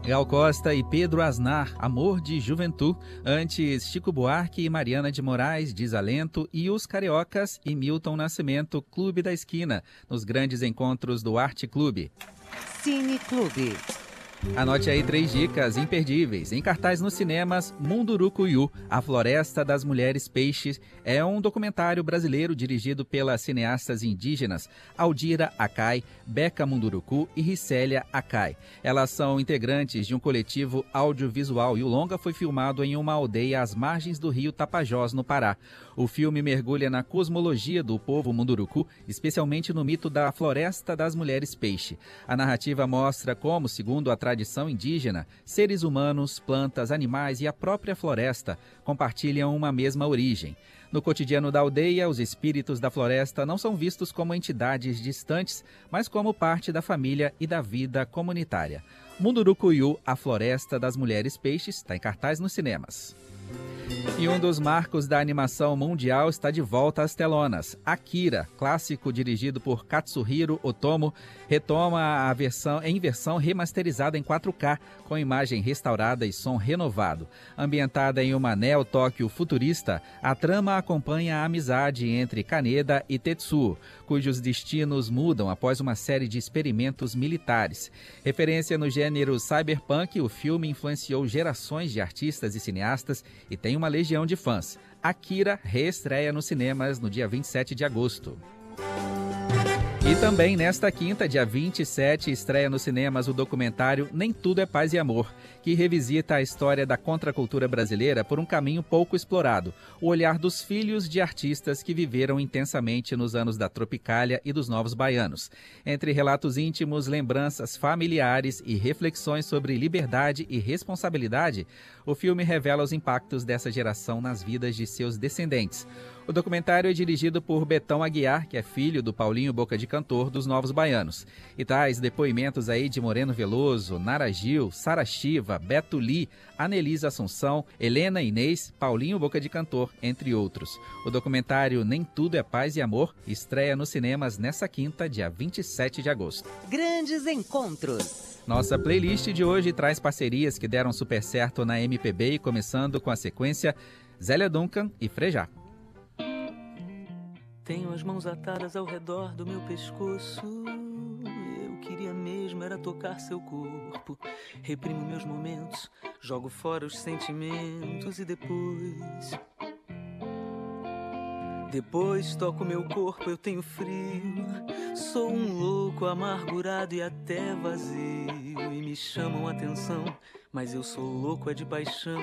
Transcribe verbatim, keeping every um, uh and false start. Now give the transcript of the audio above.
Gal Costa e Pedro Aznar, Amor de Juventude. Antes, Chico Buarque e Mariana de Moraes, Desalento. E os Cariocas e Milton Nascimento, Clube da Esquina, nos grandes encontros do Arte Clube. Cine Clube. Anote aí três dicas imperdíveis. Em cartaz nos cinemas, Mundurucuyú, A Floresta das Mulheres Peixes, é um documentário brasileiro dirigido pelas cineastas indígenas Aldira Acai, Beca Munduruku e Ricélia Acai. Elas são integrantes de um coletivo audiovisual e o longa foi filmado em uma aldeia às margens do rio Tapajós, no Pará. O filme mergulha na cosmologia do povo Munduruku, especialmente no mito da Floresta das Mulheres Peixe. A narrativa mostra como, segundo a tradição indígena, seres humanos, plantas, animais e a própria floresta compartilham uma mesma origem. No cotidiano da aldeia, os espíritos da floresta não são vistos como entidades distantes, mas como parte da família e da vida comunitária. Mundurucuyú, A Floresta das Mulheres Peixes, está em cartaz nos cinemas. E um dos marcos da animação mundial está de volta às telonas. Akira, clássico dirigido por Katsuhiro Otomo, retoma a versão em versão remasterizada em quatro K, com imagem restaurada e som renovado. Ambientada em uma neo-Tóquio futurista, a trama acompanha a amizade entre Kaneda e Tetsuo, cujos destinos mudam após uma série de experimentos militares. Referência no gênero cyberpunk, o filme influenciou gerações de artistas e cineastas e tem uma legião de fãs. Akira reestreia nos cinemas no dia vinte e sete de agosto. E também nesta quinta, dia vinte e sete, estreia nos cinemas o documentário Nem Tudo é Paz e Amor, que revisita a história da contracultura brasileira por um caminho pouco explorado, o olhar dos filhos de artistas que viveram intensamente nos anos da Tropicália e dos Novos Baianos. Entre relatos íntimos, lembranças familiares e reflexões sobre liberdade e responsabilidade, o filme revela os impactos dessa geração nas vidas de seus descendentes. O documentário é dirigido por Betão Aguiar, que é filho do Paulinho Boca de Cantor dos Novos Baianos. E traz depoimentos aí de Moreno Veloso, Nara Gil, Sara Shiva, Beto Lee, Anelisa Assunção, Helena Inês, Paulinho Boca de Cantor, entre outros. O documentário Nem Tudo é Paz e Amor estreia nos cinemas nessa quinta, dia vinte e sete de agosto. Grandes encontros. Nossa playlist de hoje traz parcerias que deram super certo na M P B, começando com a sequência Zélia Duncan e Frejá. Tenho as mãos atadas ao redor do meu pescoço. Eu queria mesmo era tocar seu corpo. Reprimo meus momentos, jogo fora os sentimentos e depois... Depois toco meu corpo, eu tenho frio. Sou um louco amargurado e até vazio. E me chamam a atenção, mas eu sou louco é de paixão.